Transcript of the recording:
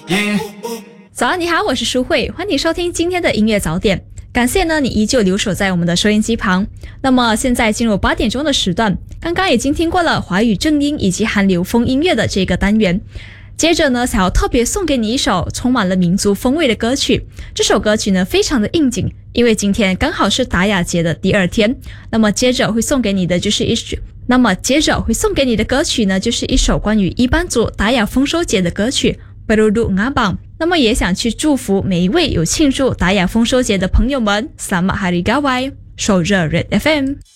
早安，你好，我是舒慧，欢迎收听今天的音乐早点。感谢呢，你依旧留守在我们的收音机旁。那么现在进入8点钟的时段，刚刚已经听过了华语正音以及韩流风音乐的这个单元。接着呢，想要特别送给你一首充满了民族风味的歌曲。这首歌曲呢非常的应景，因为今天刚好是达雅节的第2天。那么接着会送给你的歌曲呢，就是一首关于伊班族达雅丰收节的歌曲 Beruduk Ngabang。那么也想去祝福每一位有庆祝达雅丰收节的朋友们 Selamat Hari Gawai， 守着 Red FM。